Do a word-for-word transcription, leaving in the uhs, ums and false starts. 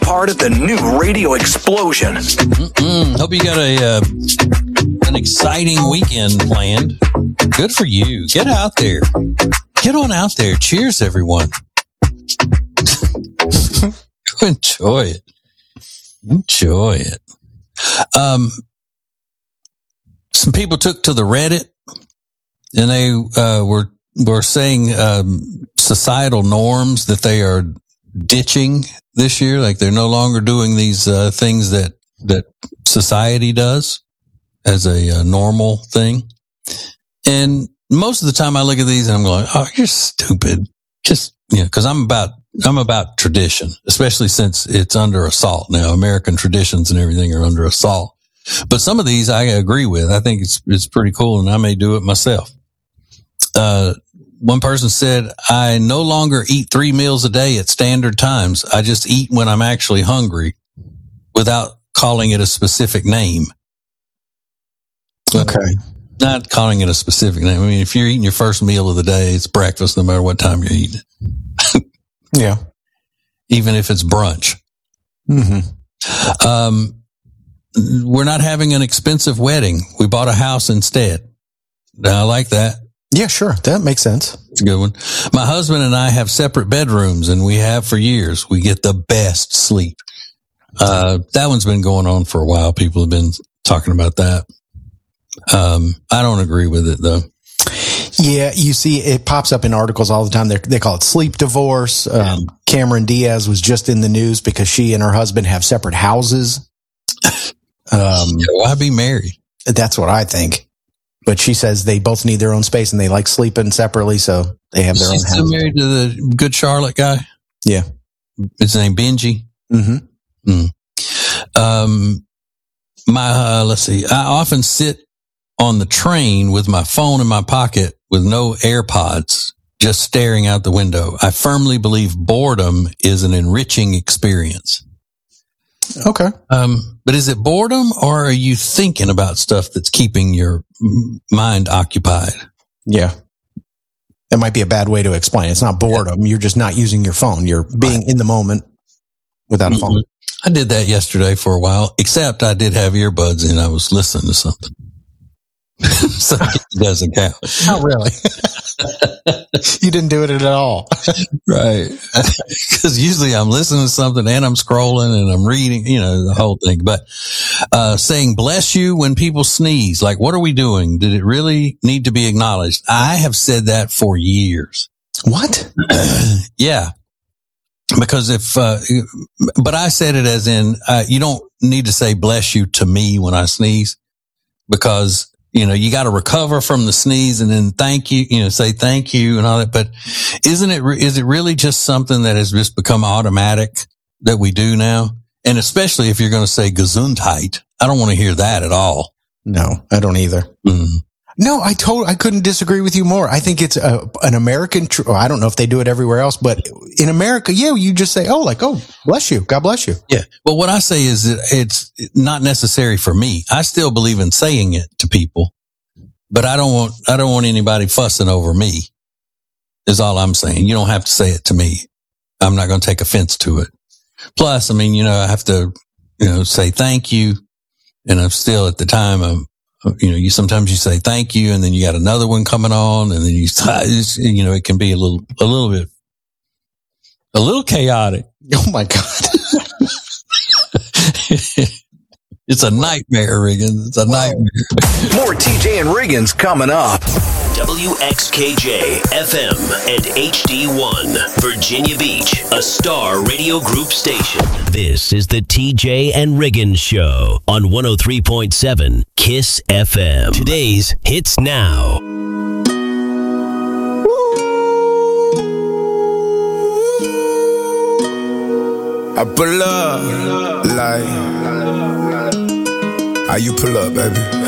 part of the new radio explosion. Mm-mm. Hope you got a uh, an exciting weekend planned. Good for you. Get out there. Get on out there. Cheers, everyone. Enjoy it. Enjoy it. Um, some people took to the Reddit, and they uh, were were saying um, societal norms that they are ditching this year. Like they're no longer doing these uh, things that that society does as a uh, normal thing. And most of the time, I look at these and I'm going, "Oh, you're stupid." Just you know, because I'm about I'm about tradition, especially since it's under assault now. American traditions and everything are under assault. But some of these I agree with. I think it's it's pretty cool, and I may do it myself. Uh, one person said, "I no longer eat three meals a day at standard times. I just eat when I'm actually hungry, without calling it a specific name." Okay. Not calling it a specific name. I mean, if you're eating your first meal of the day, it's breakfast, no matter what time you're eating it. Yeah. Even if it's brunch. Mm-hmm. Um, we're not having an expensive wedding. We bought a house instead. I like that. Yeah, sure. That makes sense. It's a good one. My husband and I have separate bedrooms, and we have for years. We get the best sleep. Uh, that one's been going on for a while. People have been talking about that. Um, I don't agree with it though. Yeah, you see, it pops up in articles all the time. They're, they call it sleep divorce. Um, Cameron Diaz was just in the news because she and her husband have separate houses. Um, yeah, why be married? That's what I think. But she says they both need their own space and they like sleeping separately, so they have their She's own still house. married to the good Charlotte guy? Yeah. His name Benji? Mm-hmm. Mm. Um, my, uh, let's see, I often sit on the train with my phone in my pocket with no AirPods, just staring out the window. I firmly believe boredom is an enriching experience. Okay. Um, but is it boredom, or are you thinking about stuff that's keeping your mind occupied? Yeah. That might be a bad way to explain. It's not boredom. You're just not using your phone. You're being in the moment without a phone. Mm-hmm. I did that yesterday for a while, except I did have earbuds and I was listening to something. So it doesn't count. Not really. You didn't do it at all. Right. Because usually I'm listening to something and I'm scrolling and I'm reading, you know, the whole thing. But uh, saying bless you when people sneeze, like, what are we doing? Did it really need to be acknowledged? I have said that for years. What? Yeah. Because if, uh, but I said it as in, uh, you don't need to say bless you to me when I sneeze, because you know, you got to recover from the sneeze and then thank you, you know, say thank you and all that. But isn't it, is it really just something that has just become automatic that we do now? And especially if you're going to say Gesundheit, I don't want to hear that at all. No, I don't either. Mm-hmm. No, I told, I couldn't disagree with you more. I think it's a, an American, tr- I don't know if they do it everywhere else, but in America, yeah, you just say, oh, like, oh, bless you. God bless you. Yeah. Well, what I say is that it's not necessary for me. I still believe in saying it to people, but I don't want, I don't want anybody fussing over me is all I'm saying. You don't have to say it to me. I'm not going to take offense to it. Plus, I mean, you know, I have to, you know, say thank you. And I'm still at the time, I'm, you know, you sometimes you say thank you, and then you got another one coming on, and then you, you know, it can be a little, a little bit, a little chaotic. Oh my God. It's a nightmare, Riggins. It's a nightmare. More T J and Riggins coming up. W X K J, F M, and H D one, Virginia Beach, a Star Radio Group station. This is the T J and Riggins Show on one oh three point seven KISS F M. Today's Hits Now. I pull up like how you pull up, baby?